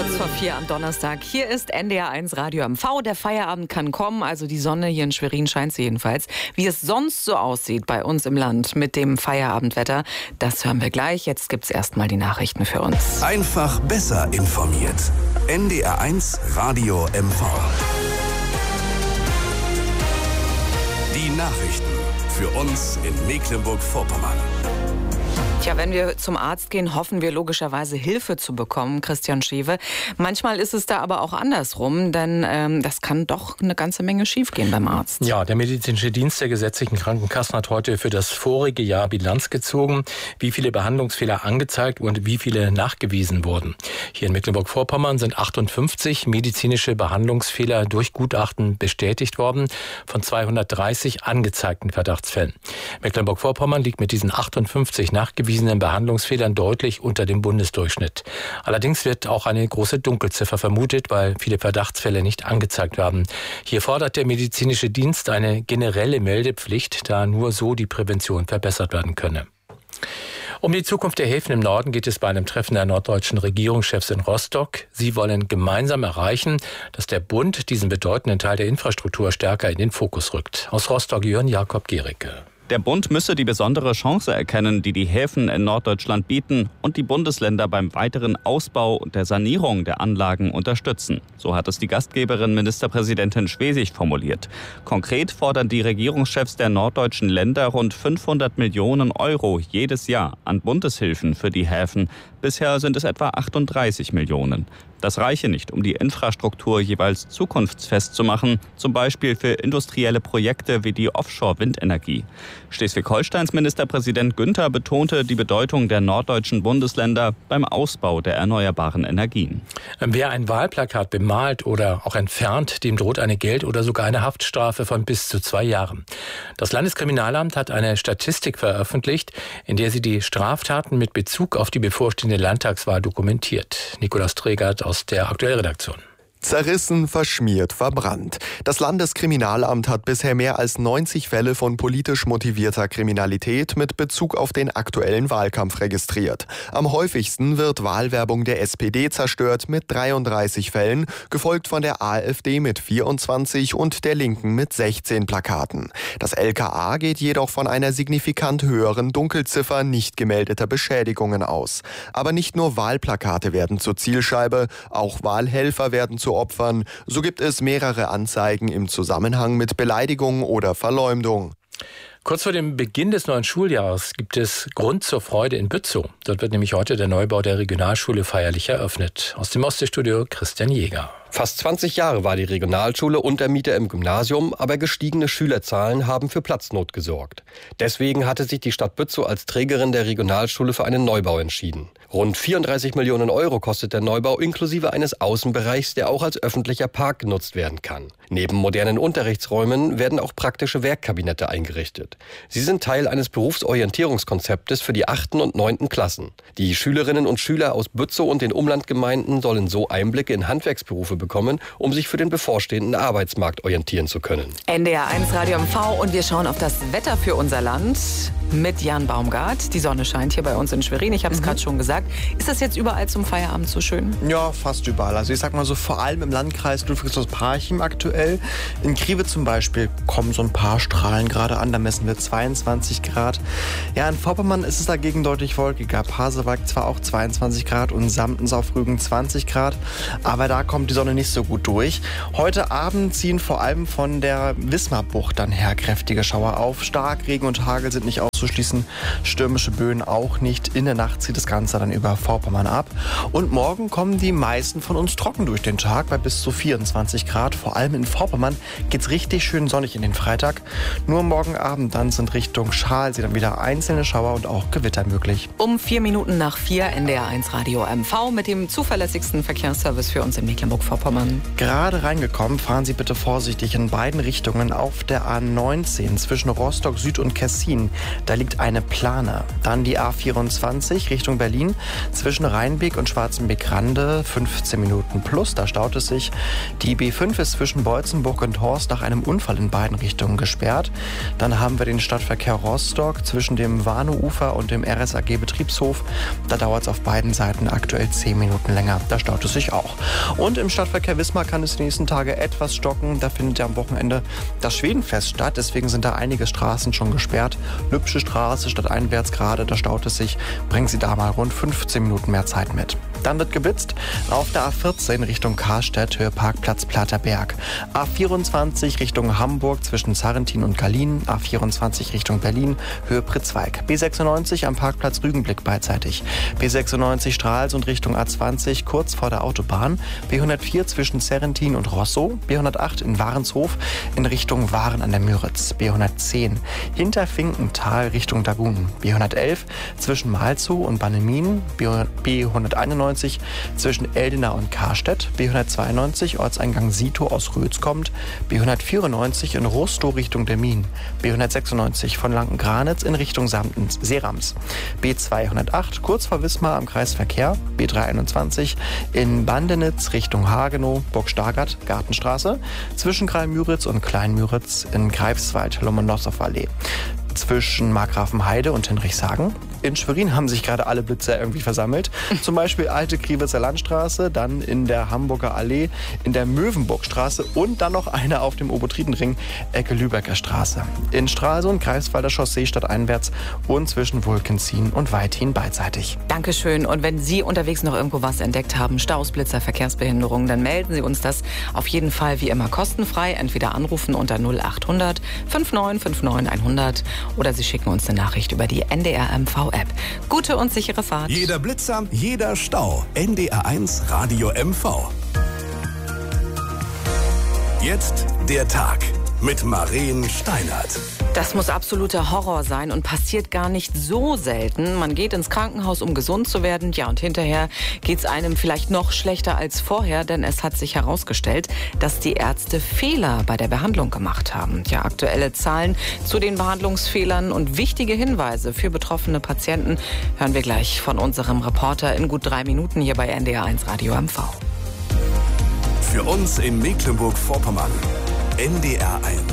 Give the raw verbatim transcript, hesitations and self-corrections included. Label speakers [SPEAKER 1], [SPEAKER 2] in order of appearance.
[SPEAKER 1] Kurz vor vier am Donnerstag. Hier ist N D R eins Radio M V. Der Feierabend kann kommen, also die Sonne hier in Schwerin scheint sie jedenfalls. Wie es sonst so aussieht bei uns im Land mit dem Feierabendwetter, das hören wir gleich. Jetzt gibt's erstmal die Nachrichten für uns.
[SPEAKER 2] Einfach besser informiert. N D R eins Radio M V. Die Nachrichten für uns in Mecklenburg-Vorpommern.
[SPEAKER 1] Tja, wenn wir zum Arzt gehen, hoffen wir logischerweise Hilfe zu bekommen, Christian Schewe. Manchmal ist es da aber auch andersrum, denn ähm, das kann doch eine ganze Menge schiefgehen beim Arzt.
[SPEAKER 3] Ja, der medizinische Dienst der gesetzlichen Krankenkassen hat heute für das vorige Jahr Bilanz gezogen, wie viele Behandlungsfehler angezeigt und wie viele nachgewiesen wurden. Hier in Mecklenburg-Vorpommern sind achtundfünfzig medizinische Behandlungsfehler durch Gutachten bestätigt worden von zweihundertdreißig angezeigten Verdachtsfällen. Mecklenburg-Vorpommern liegt mit diesen achtundfünfzig nachgewiesenen Behandlungsfehlern deutlich unter dem Bundesdurchschnitt. Allerdings wird auch eine große Dunkelziffer vermutet, weil viele Verdachtsfälle nicht angezeigt werden. Hier fordert der medizinische Dienst eine generelle Meldepflicht, da nur so die Prävention verbessert werden könne. Um die Zukunft der Häfen im Norden geht es bei einem Treffen der norddeutschen Regierungschefs in Rostock. Sie wollen gemeinsam erreichen, dass der Bund diesen bedeutenden Teil der Infrastruktur stärker in den Fokus rückt. Aus Rostock Jörn Jakob Gericke.
[SPEAKER 4] Der Bund müsse die besondere Chance erkennen, die die Häfen in Norddeutschland bieten und die Bundesländer beim weiteren Ausbau und der Sanierung der Anlagen unterstützen. So hat es die Gastgeberin Ministerpräsidentin Schwesig formuliert. Konkret fordern die Regierungschefs der norddeutschen Länder rund fünfhundert Millionen Euro jedes Jahr an Bundeshilfen für die Häfen. Bisher sind es etwa achtunddreißig Millionen. Das reiche nicht, um die Infrastruktur jeweils zukunftsfest zu machen, zum Beispiel für industrielle Projekte wie die Offshore-Windenergie. Schleswig-Holsteins Ministerpräsident Günther betonte die Bedeutung der norddeutschen Bundesländer beim Ausbau der erneuerbaren Energien.
[SPEAKER 3] Wer ein Wahlplakat bemalt oder auch entfernt, dem droht eine Geld- oder sogar eine Haftstrafe von bis zu zwei Jahren. Das Landeskriminalamt hat eine Statistik veröffentlicht, in der sie die Straftaten mit Bezug auf die bevorstehende Landtagswahl dokumentiert. Nikolaus Tregert aus der Aktuellredaktion.
[SPEAKER 5] Zerrissen, verschmiert, verbrannt. Das Landeskriminalamt hat bisher mehr als neunzig Fälle von politisch motivierter Kriminalität mit Bezug auf den aktuellen Wahlkampf registriert. Am häufigsten wird Wahlwerbung der S P D zerstört mit dreiunddreißig Fällen, gefolgt von der AfD mit vierundzwanzig und der Linken mit sechzehn Plakaten. Das L K A geht jedoch von einer signifikant höheren Dunkelziffer nicht gemeldeter Beschädigungen aus. Aber nicht nur Wahlplakate werden zur Zielscheibe, auch Wahlhelfer werden zu Opfern. So gibt es mehrere Anzeigen im Zusammenhang mit Beleidigung oder Verleumdung.
[SPEAKER 3] Kurz vor dem Beginn des neuen Schuljahres gibt es Grund zur Freude in Bützow. Dort wird nämlich heute der Neubau der Regionalschule feierlich eröffnet. Aus dem Ostseestudio Christian Jäger.
[SPEAKER 6] Fast zwanzig Jahre war die Regionalschule Untermieter im Gymnasium, aber gestiegene Schülerzahlen haben für Platznot gesorgt. Deswegen hatte sich die Stadt Bützow als Trägerin der Regionalschule für einen Neubau entschieden. Rund vierunddreißig Millionen Euro kostet der Neubau inklusive eines Außenbereichs, der auch als öffentlicher Park genutzt werden kann. Neben modernen Unterrichtsräumen werden auch praktische Werkkabinette eingerichtet. Sie sind Teil eines Berufsorientierungskonzeptes für die achten und neunten Klassen. Die Schülerinnen und Schüler aus Bützow und den Umlandgemeinden sollen so Einblicke in Handwerksberufe bekommen, um sich für den bevorstehenden Arbeitsmarkt orientieren zu können.
[SPEAKER 1] N D R eins Radio M V und wir schauen auf das Wetter für unser Land mit Jan Baumgart. Die Sonne scheint hier bei uns in Schwerin, ich habe es mhm. gerade schon gesagt. Ist das jetzt überall zum Feierabend so schön?
[SPEAKER 7] Ja, fast überall. Also ich sag mal so, vor allem im Landkreis Ludwigshaus-Parchim aktuell. In Griewe zum Beispiel kommen so ein paar Strahlen gerade an, da messen wir zweiundzwanzig Grad. Ja, in Vorpommern ist es dagegen deutlich wolkiger. Pasewalk zwar auch zweiundzwanzig Grad und Samtens auf Rügen zwanzig Grad, aber da kommt die Sonne nicht so gut durch. Heute Abend ziehen vor allem von der Wismarbucht dann her kräftige Schauer auf. Starkregen und Hagel sind nicht auszuschließen, stürmische Böen auch nicht. In der Nacht zieht das Ganze dann über Vorpommern ab. Und morgen kommen die meisten von uns trocken durch den Tag bei bis zu vierundzwanzig Grad. Vor allem in Vorpommern geht's richtig schön sonnig in den Freitag. Nur morgen Abend dann sind Richtung Schalsee dann wieder einzelne Schauer und auch Gewitter möglich.
[SPEAKER 1] Um vier Minuten nach vier N D R eins Radio M V mit dem zuverlässigsten Verkehrsservice für uns in Mecklenburg-Vorpommern.
[SPEAKER 7] Gerade reingekommen, fahren Sie bitte vorsichtig in beiden Richtungen auf der A neunzehn zwischen Rostock Süd und Kessin. Da liegt eine Plane. Dann die A vierundzwanzig Richtung Berlin zwischen Rheinbeek und Schwarzenbeek-Rande fünfzehn Minuten plus, da staut es sich. Die B fünf ist zwischen Beutzenburg und Horst nach einem Unfall in beiden Richtungen gesperrt. Dann haben wir für den Stadtverkehr Rostock zwischen dem Warnow-Ufer und dem R S A G-Betriebshof. Da dauert es auf beiden Seiten aktuell zehn Minuten länger. Da staut es sich auch. Und im Stadtverkehr Wismar kann es die nächsten Tage etwas stocken. Da findet ja am Wochenende das Schwedenfest statt. Deswegen sind da einige Straßen schon gesperrt. Lübsche Straße stadteinwärts gerade, da staut es sich. Bringen Sie da mal rund fünfzehn Minuten mehr Zeit mit. Dann wird geblitzt auf der A vierzehn Richtung Karstedt, Höhe Parkplatz Platerberg. A vierundzwanzig Richtung Hamburg zwischen Sarrentin und Gallien. A vierundzwanzig Richtung Berlin, Höhe Pritzwalk. B sechsundneunzig am Parkplatz Rügenblick beidseitig. B sechsundneunzig Stralsund Richtung A zwanzig kurz vor der Autobahn. B hundertvier zwischen Sarrentin und Rosso. B hundertacht in Warenshof in Richtung Waren an der Müritz. B hundertzehn hinter Finkental Richtung Dagun. B hundertelf zwischen Malzow und Bannemin. B hunderteinundneunzig zwischen Eldenau und Karstedt. B hundertzweiundneunzig Ortseingang Sito aus Rötz kommt. B hundertvierundneunzig in Rostow Richtung Demmin. B hundertsechsundneunzig von Lanken-Granitz in Richtung Samtens, Serams. B zweihundertacht kurz vor Wismar am Kreisverkehr. B dreihunderteinundzwanzig in Bandenitz Richtung Hagenow, Burg-Stargard, Gartenstraße. Zwischen Greil-Müritz und Klein-Müritz in Greifswald, Lomonossow-Allee. Zwischen Markgrafenheide und Hinrichshagen. In Schwerin haben sich gerade alle Blitzer irgendwie versammelt. Zum Beispiel Alte Kriwitzer Landstraße, dann in der Hamburger Allee, in der Möwenburgstraße und dann noch eine auf dem Obotridenring, Ecke Lübecker Straße. In Stralsund, Greifswalder Chaussee stadteinwärts und zwischen Wulkenzien und Weithin beidseitig.
[SPEAKER 1] Dankeschön. Und wenn Sie unterwegs noch irgendwo was entdeckt haben, Staus, Blitzer, Verkehrsbehinderungen, dann melden Sie uns das auf jeden Fall wie immer kostenfrei. Entweder anrufen unter null achthundert fünfundneunzig fünfundneunzig hundert oder Sie schicken uns eine Nachricht über die N D R M V-App. Gute und sichere Fahrt.
[SPEAKER 2] Jeder Blitzer, jeder Stau. N D R eins Radio M V. Jetzt der Tag mit Maren Steinert.
[SPEAKER 1] Das muss absoluter Horror sein und passiert gar nicht so selten. Man geht ins Krankenhaus, um gesund zu werden. Ja, und hinterher geht's einem vielleicht noch schlechter als vorher, denn es hat sich herausgestellt, dass die Ärzte Fehler bei der Behandlung gemacht haben. Ja, aktuelle Zahlen zu den Behandlungsfehlern und wichtige Hinweise für betroffene Patienten hören wir gleich von unserem Reporter in gut drei Minuten hier bei N D R eins Radio M V.
[SPEAKER 2] Für uns in Mecklenburg-Vorpommern. N D R eins.